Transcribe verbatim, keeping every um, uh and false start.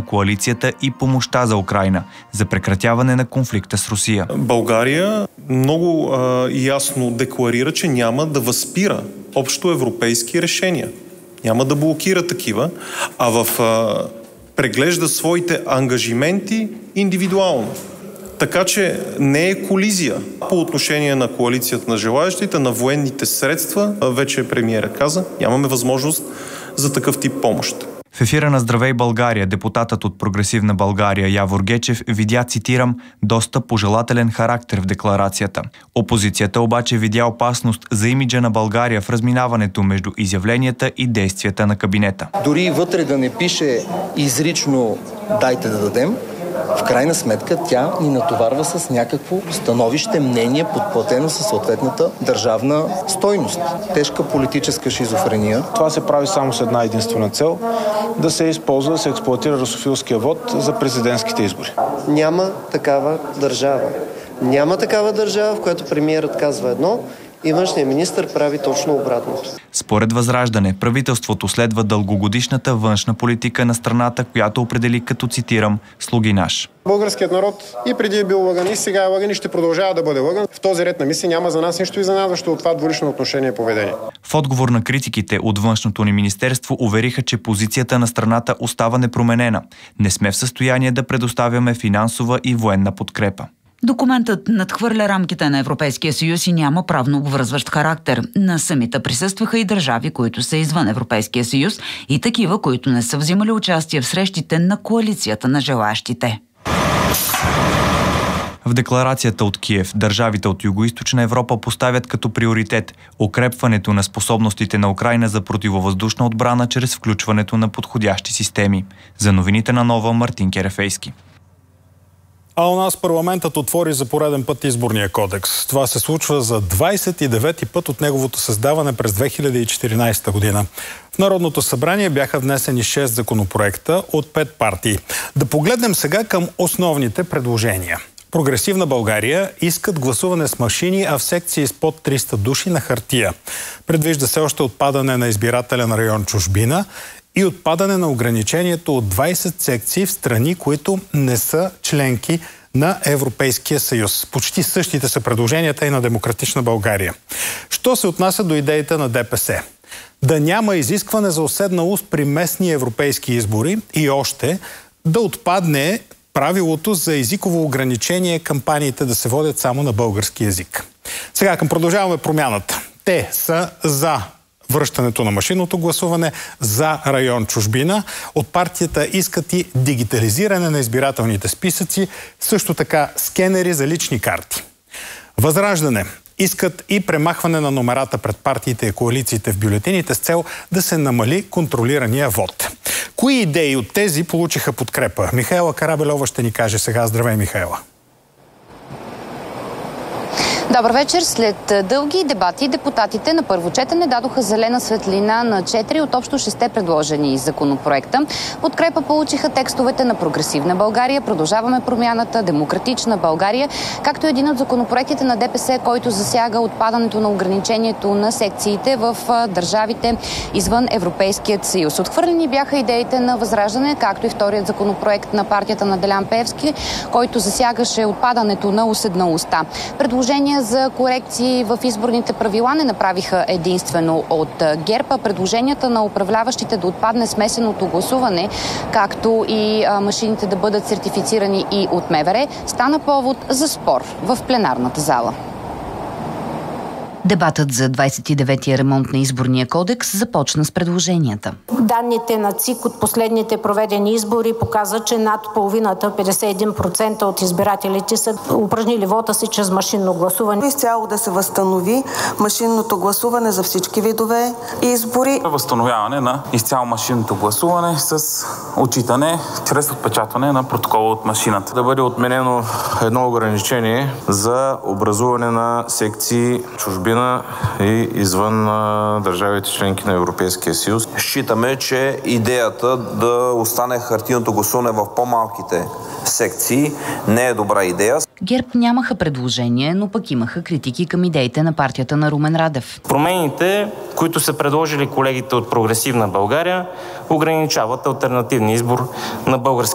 коалицията и помощта за Украйна за прекратяване на конфликта с Русия. България много а, ясно декларира, че няма да възпира общо европейски решения. Няма да блокира такива, а в а, преглежда своите ангажименти индивидуално. Така че не е колизия по отношение на коалицията на желаящите, на военните средства. Вече премиера каза, нямаме възможност за такъв тип помощ. В ефира на Здравей България депутатът от Прогресивна България Явор Гечев видя, цитирам, доста пожелателен характер в декларацията. Опозицията обаче видя опасност за имиджа на България в разминаването между изявленията и действията на кабинета. Дори вътре да не пише изрично "дайте да дадем", в крайна сметка тя ни натоварва с някакво становище, мнение, подплатено със съответната държавна стойност. Тежка политическа шизофрения. Това се прави само с една единствена цел – да се използва, да се експлоатира русофилския вод за президентските избори. Няма такава държава. Няма такава държава, в която премиерът казва едно и външният министър прави точно обратното. Според Възраждане, правителството следва дългогодишната външна политика на страната, която определи като, цитирам, слугинаж. Българският народ и преди е бил лъган, и сега е лъган и ще продължава да бъде лъган. В този ред на мисли няма за нас нищо изненадващо от това двулично отношение и поведение. В отговор на критиките от външното ни министерство увериха, че позицията на страната остава непроменена. Не сме в състояние да предоставяме финансова и военна подкрепа. Документът надхвърля рамките на Европейския съюз и няма правно обвързващ характер. На самита присъстваха и държави, които са извън Европейския съюз, и такива, които не са взимали участие в срещите на коалицията на желаящите. В декларацията от Киев държавите от Югоизточна Европа поставят като приоритет укрепването на способностите на Украйна за противовъздушна отбрана чрез включването на подходящи системи. За новините на Нова, Мартин Керефейски. А у нас парламентът отвори за пореден път изборния кодекс. Това се случва за двадесет и девети път от неговото създаване през две хиляди и четиринадесета година. В Народното събрание бяха внесени шест законопроекта от пет партии. Да погледнем сега към основните предложения. Прогресивна България искат гласуване с машини, а в секции с под триста души на хартия. Предвижда се още отпадане на избирателен район чужбина и отпадане на ограничението от двадесет секции в страни, които не са членки на Европейския съюз. Почти същите са предложенията и на Демократична България. Що се отнася до идеите на ДПС? Да няма изискване за уседналост при местни европейски избори и още да отпадне правилото за езиково ограничение кампаниите да се водят само на български език. Сега към Продължаваме промяната. Те са за връщането на машинното гласуване, за район чужбина. От партията искат и дигитализиране на избирателните списъци, също така скенери за лични карти. Възраждане искат и премахване на номерата пред партиите и коалициите в бюлетините с цел да се намали контролирания вод. Кои идеи от тези получиха подкрепа? Михаела Карабелова ще ни каже сега. Здравей, Михаела! Добър вечер. След дълги дебати депутатите на първо четене дадоха зелена светлина на четири от общо шесте предложени законопроекта. Подкрепа получиха текстовете на Прогресивна България, Продължаваме промяната, Демократична България, както един от законопроектите на ДПС, който засяга отпадането на ограничението на секциите в държавите извън Европейският съюз. Отхвърлени бяха идеите на Възраждане, както и вторият законопроект на партията на Делян Пеевски, който засягаше отпадането на уседналостта. Предложения за корекции в изборните правила не направиха единствено от ГЕРБ, а предложенията на управляващите да отпадне смесеното гласуване, както и машините да бъдат сертифицирани и от МВР, стана повод за спор в пленарната зала. Дебатът за двадесет и деветия ремонт на изборния кодекс започна с предложенията. Данните на ЦИК от последните проведени избори показват, че над половината, петдесет и един процента от избирателите са упражнили вота си чрез машинно гласуване. Изцяло да се възстанови машинното гласуване за всички видове избори. Възстановяване на изцяло машинното гласуване с отчитане чрез отпечатване на протокола от машината. Да бъде отменено едно ограничение за образуване на секции чужбина и извън а, държавите членки на Европейския съюз. Считаме, че идеята да остане хартийното гласуване в по-малките секции не е добра идея. ГЕРБ нямаха предложение, но пък имаха критики към идеите на партията на Румен Радев. Промените, които са предложили колегите от Прогресивна България, ограничават алтернативния избор на български